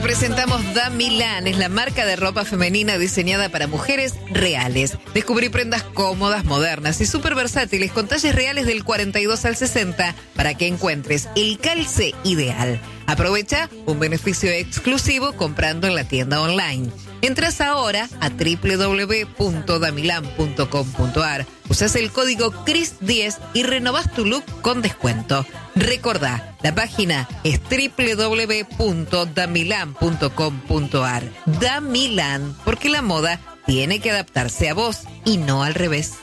Presentamos Damilan, es la marca de ropa femenina diseñada para mujeres reales. Descubrí prendas cómodas, modernas y súper versátiles con talles reales del 42 al 60 para que encuentres el calce ideal. Aprovecha un beneficio exclusivo comprando en la tienda online. Entras ahora a www.damilan.com.ar, usas el código CRIS10 y renovás tu look con descuento. Recordá, la página es www.damilan.com.ar. Damilan, porque la moda tiene que adaptarse a vos y no al revés.